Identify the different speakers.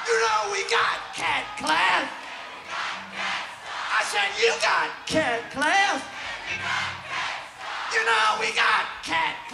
Speaker 1: You know we got cat class. I said you got cat class. You know we got cat class.